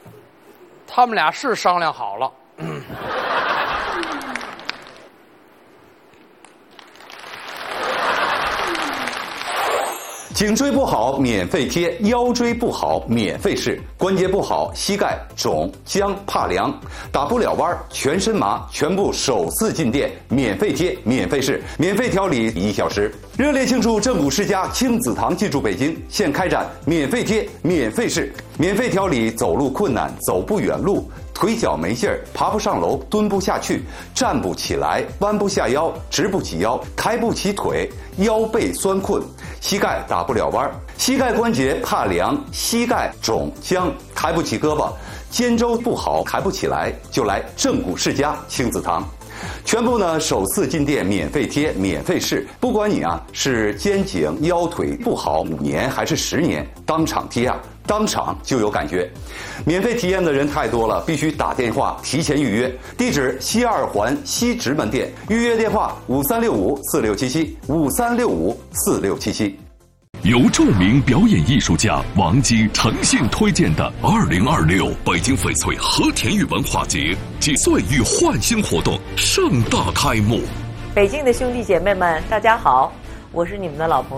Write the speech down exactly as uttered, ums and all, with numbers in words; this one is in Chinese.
他们俩是商量好了。嗯颈椎不好免费贴，腰椎不好免费试，关节不好膝盖肿僵怕凉，打不了弯全身麻，全部首次进店免费贴免费试，免费调理一小时。热烈庆祝正骨世家亲子堂进驻北京，现开展免费贴免费试，免费调理走路困难、走不远路、腿脚没劲儿、爬不上楼、蹲不下去、站不起来、弯不下腰、直不起腰、抬不起腿、腰背酸困、膝盖打不了弯、膝盖关节怕凉、膝盖肿僵、抬不起胳膊、肩周不好抬不起来，就来正骨世家亲子堂。全部呢首次进店免费贴免费试，不管你啊是肩颈腰腿不好五年还是十年，当场贴啊当场就有感觉。免费体验的人太多了，必须打电话提前预约。地址西二环西直门店，预约电话五三六五四六七七五三六五四六七七。 由著名表演艺术家王姬诚信推荐的二零二六北京翡翠和田玉文化节暨岁月焕新活动盛大开幕。 北京的兄弟姐妹们，大家好，我是你们的老朋友